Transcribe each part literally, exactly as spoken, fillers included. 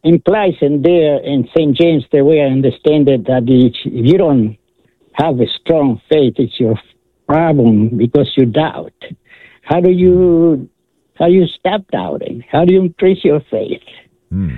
implies in there in Saint James, the way I understand it, that if you don't have a strong faith, it's your problem because you doubt. How do you how do you stop doubting? How do you increase your faith? Hmm.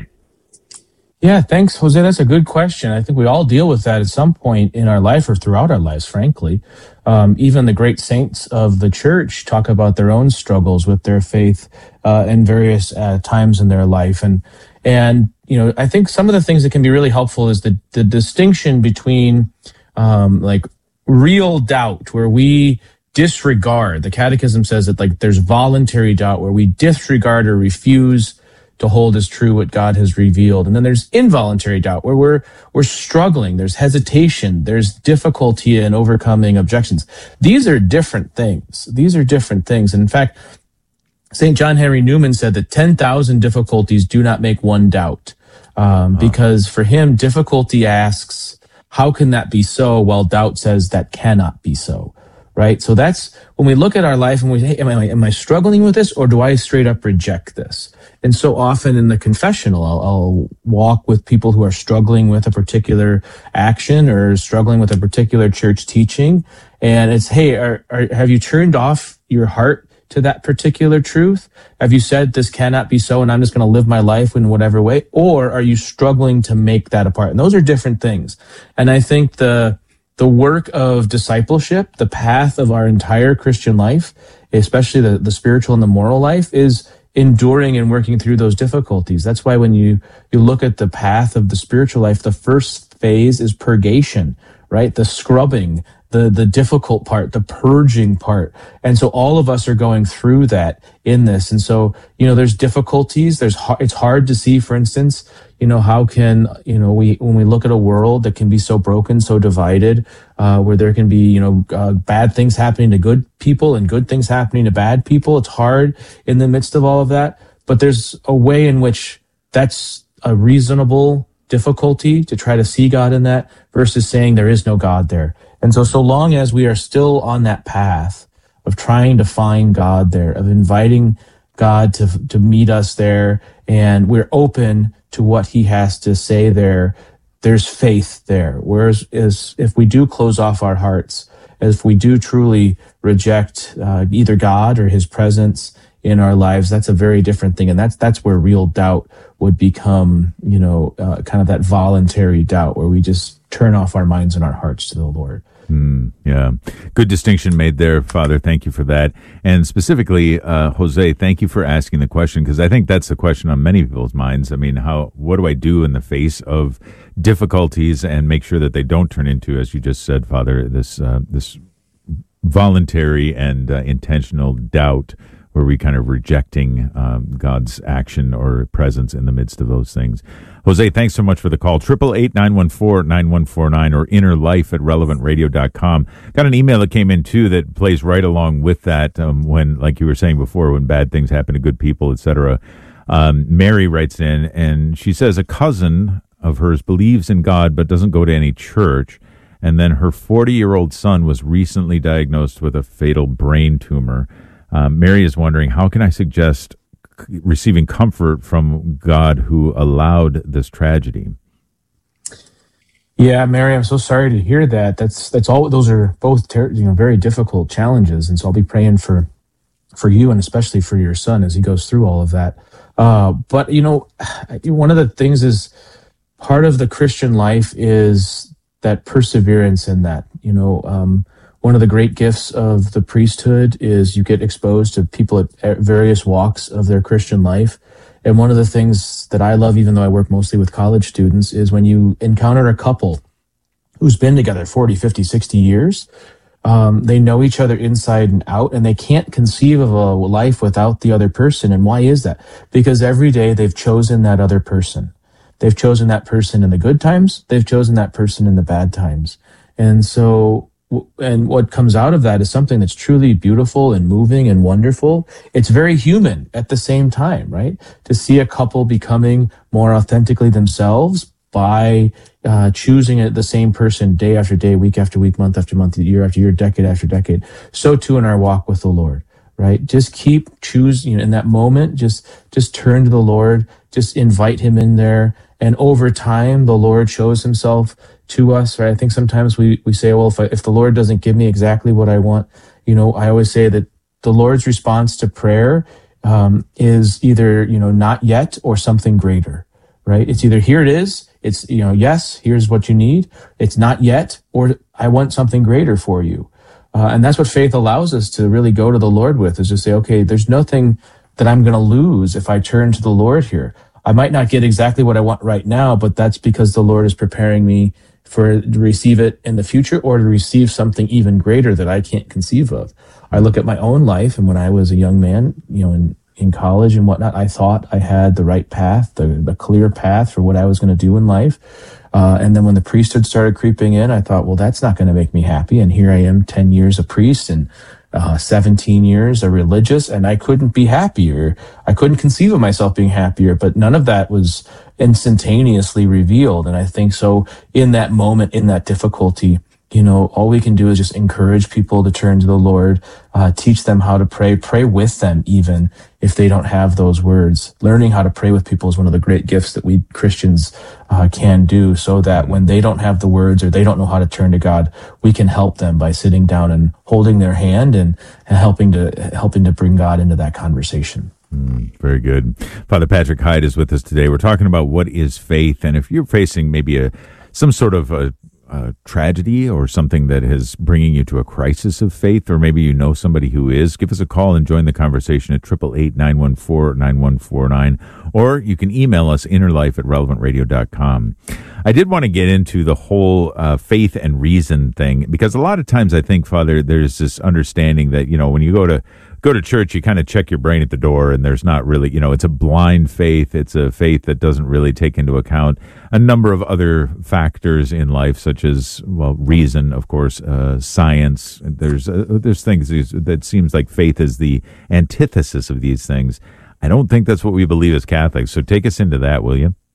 Yeah, thanks, Jose. That's a good question. I think we all deal with that at some point in our life or throughout our lives, frankly. Um, even the great saints of the church talk about their own struggles with their faith uh, in various uh, times in their life. And, and you know, I think some of the things that can be really helpful is the, the distinction between um, like real doubt, where we disregard. The Catechism says that like there's voluntary doubt where we disregard or refuse to hold as true what God has revealed. And then there's involuntary doubt where we're we're struggling, there's hesitation, there's difficulty in overcoming objections. These are different things. These are different things. And in fact, Saint John Henry Newman said that ten thousand difficulties do not make one doubt. Um, because for him, difficulty asks, how can that be so? While doubt says that cannot be so. Right? So that's when we look at our life and we say, hey, am I, am I struggling with this, or do I straight up reject this? And so often in the confessional, I'll, I'll walk with people who are struggling with a particular action or struggling with a particular church teaching. And it's, hey, are, are, have you turned off your heart to that particular truth? Have you said this cannot be so and I'm just going to live my life in whatever way? Or are you struggling to make that apart? And those are different things. And I think the the work of discipleship, the path of our entire Christian life, especially the, the spiritual and the moral life, is enduring and working through those difficulties. That's why when you, you look at the path of the spiritual life, the first phase is purgation, right? The scrubbing, the, the difficult part, the purging part. And so all of us are going through that in this. And so, you know, there's difficulties. There's, it's hard to see, for instance, you know, how can, you know, we, when we look at a world that can be so broken, so divided, uh, where there can be, you know, uh, bad things happening to good people and good things happening to bad people. It's hard in the midst of all of that, but there's a way in which that's a reasonable difficulty to try to see God in that versus saying there is no God there. And so, so long as we are still on that path of trying to find God there, of inviting God to, to meet us there, and we're open to what he has to say there, there's faith there. Whereas is, if we do close off our hearts, if we do truly reject uh, either God or his presence in our lives, that's a very different thing. And that's that's where real doubt would become, you know, uh, kind of that voluntary doubt where we just turn off our minds and our hearts to the Lord. Mm, yeah. Good distinction made there, Father. Thank you for that. And specifically, uh, Jose, thank you for asking the question, because I think that's the question on many people's minds. I mean, how, what do I do in the face of difficulties and make sure that they don't turn into, as you just said, Father, this, uh, this voluntary and uh, intentional doubt where we kind of rejecting um, God's action or presence in the midst of those things. Jose, thanks so much for the call. Triple eight nine one four nine one four nine or inner life at relevant radio dot com. Got an email that came in too that plays right along with that. Um, when, like you were saying before, when bad things happen to good people, et cetera. Um, Mary writes in and she says a cousin of hers believes in God but doesn't go to any church. And then her forty-year-old son was recently diagnosed with a fatal brain tumor. Um, Mary is wondering, how can I suggest receiving comfort from God who allowed this tragedy? Yeah, Mary, I'm so sorry to hear that. That's that's all. Those are both ter- you know very difficult challenges, and so I'll be praying for for you and especially for your son as he goes through all of that. Uh, but you know, one of the things is part of the Christian life is that perseverance in that. You know, um, one of the great gifts of the priesthood is you get exposed to people at various walks of their Christian life. And one of the things that I love, even though I work mostly with college students, is when you encounter a couple who's been together forty, fifty, sixty years, um, they know each other inside and out, and they can't conceive of a life without the other person. And why is that? Because every day they've chosen that other person. They've chosen that person in the good times. They've chosen that person in the bad times. And so and what comes out of that is something that's truly beautiful and moving and wonderful. It's very human at the same time, right? To see a couple becoming more authentically themselves by uh, choosing it, the same person day after day, week after week, month after month, year after year, decade after decade. So too in our walk with the Lord. right? Just keep choose, you know, in that moment, just, just turn to the Lord, just invite him in there. And over time, the Lord shows himself to us, right? I think sometimes we, we say, well, if I, if the Lord doesn't give me exactly what I want, you know, I always say that the Lord's response to prayer um, is either, you know, not yet or something greater, right? It's either here it is, it's, you know, yes, here's what you need. It's not yet, or I want something greater for you. Uh, and that's what faith allows us to really go to the Lord with, is just say, okay, there's nothing that I'm going to lose if I turn to the Lord here. I might not get exactly what I want right now, but that's because the Lord is preparing me for to receive it in the future, or to receive something even greater that I can't conceive of. I look at my own life, and when I was a young man, you know, in, in college and whatnot, I thought I had the right path, the, the clear path for what I was going to do in life. Uh, and then when the priesthood started creeping in, I thought, well, that's not going to make me happy. And here I am, ten years a priest and uh, seventeen years a religious, and I couldn't be happier. I couldn't conceive of myself being happier, but none of that was instantaneously revealed. And I think so in that moment, in that difficulty, you know, all we can do is just encourage people to turn to the Lord, uh, teach them how to pray, pray with them even if they don't have those words. Learning how to pray with people is one of the great gifts that we Christians uh, can do, so that when they don't have the words or they don't know how to turn to God, we can help them by sitting down and holding their hand and, and helping to helping to bring God into that conversation. Mm, very good. Father Patrick Hyde is with us today. We're talking about what is faith, and if you're facing maybe a some sort of a Uh, tragedy or something that is bringing you to a crisis of faith, or maybe you know somebody who is, give us a call and join the conversation at eight eight eight, nine one four, nine one four nine, or you can email us innerlife at relevant radio dot com. I did want to get into the whole uh, faith and reason thing, because a lot of times I think, Father, there's this understanding that, you know, when you go to go to church, you kind of check your brain at the door, and there's not really, you know, it's a blind faith. It's a faith that doesn't really take into account a number of other factors in life, such as, well, reason, of course, uh, science. There's uh, there's things that seems like faith is the antithesis of these things. I don't think that's what we believe as Catholics. So take us into that, will you?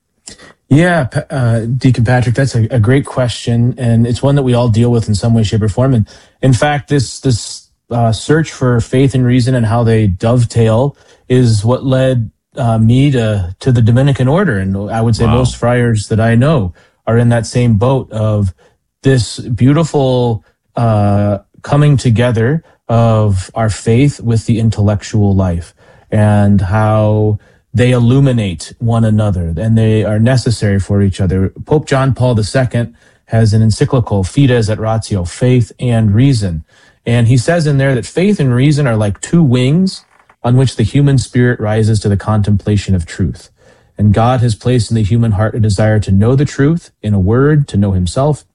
Yeah, uh, Deacon Patrick, that's a, a great question, and it's one that we all deal with in some way, shape, or form. And in fact, this this Uh, search for faith and reason and how they dovetail is what led uh, me to to the Dominican order. And I would say wow. most friars that I know are in that same boat of this beautiful uh, coming together of our faith with the intellectual life, and how they illuminate one another and they are necessary for each other. Pope John Paul the Second has an encyclical, Fides et Ratio, Faith and Reason. And he says in there that faith and reason are like two wings on which the human spirit rises to the contemplation of truth. And God has placed in the human heart a desire to know the truth, in a word, to know himself,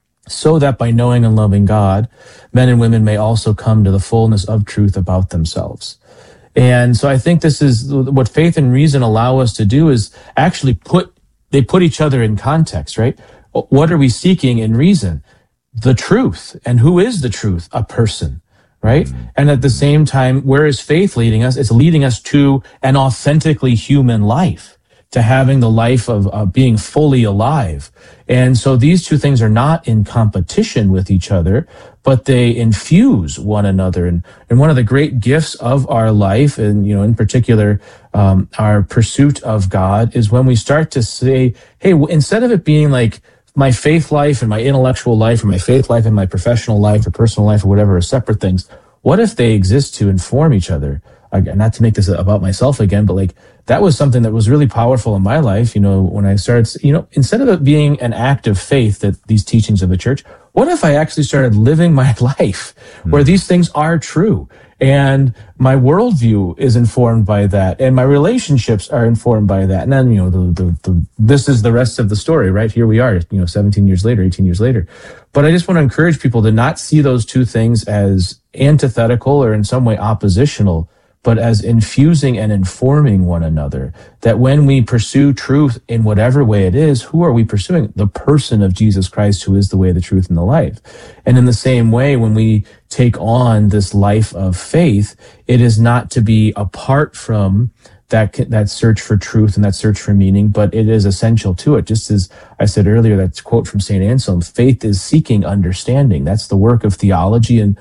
so that by knowing and loving God, men and women may also come to the fullness of truth about themselves. And so I think this is what faith and reason allow us to do, is actually put, they put each other in context, right? What are we seeking in reason? The truth. And who is the truth? A person, right? Mm-hmm. And at the same time, where is faith leading us? It's leading us to an authentically human life, to having the life of uh, being fully alive. And so these two things are not in competition with each other, but they infuse one another. And, and one of the great gifts of our life, and, you know, in particular, um, our pursuit of God, is when we start to say, hey, instead of it being like, my faith life and my intellectual life, or my faith life and my professional life or personal life or whatever are separate things, what if they exist to inform each other? Again, not to make this about myself again, but like that was something that was really powerful in my life. You know, when I started, you know, instead of it being an act of faith, that these teachings of the church, what if I actually started living my life where mm. these things are true? And my worldview is informed by that, and my relationships are informed by that. And then, you know, the, the, the, this is the rest of the story, right? Here we are, you know, seventeen years later, eighteen years later. But I just want to encourage people to not see those two things as antithetical or in some way oppositional, but as infusing and informing one another. That when we pursue truth in whatever way it is, who are we pursuing? The person of Jesus Christ, who is the way, the truth, and the life. And in the same way, when we take on this life of faith, it is not to be apart from that that search for truth and that search for meaning, but it is essential to it. Just as I said earlier, that quote from Saint Anselm, faith is seeking understanding. That's the work of theology, and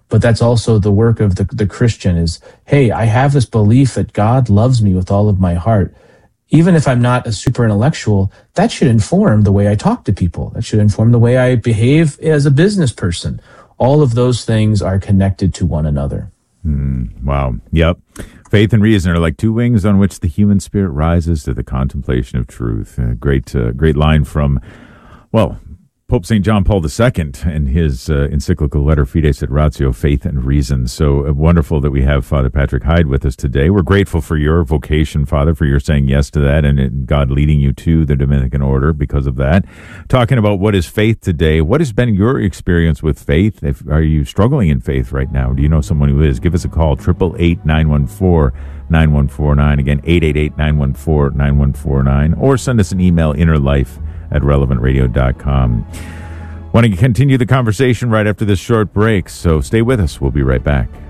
but that's also the work of the, the Christian is, hey, I have this belief that God loves me with all of my heart. Even if I'm not a super intellectual, that should inform the way I talk to people. That should inform the way I behave as a business person. All of those things are connected to one another. Mm, wow. Yep. Faith and reason are like two wings on which the human spirit rises to the contemplation of truth. A great, uh, great line from, well, Pope Saint John Paul the Second in his uh, encyclical letter Fides et Ratio, Faith and Reason. So uh, wonderful that we have Father Patrick Hyde with us today. We're grateful for your vocation, Father, for your saying yes to that and it, God leading you to the Dominican order because of that. Talking about what is faith today, what has been your experience with faith? If, are you struggling in faith right now? Do you know someone who is? Give us a call, eight eight eight, nine one four, nine one four nine. Again, eight eight eight, nine one four, nine one four nine. Or send us an email, innerlife at relevant radio dot com. Want to continue the conversation right after this short break, so stay with us. We'll be right back.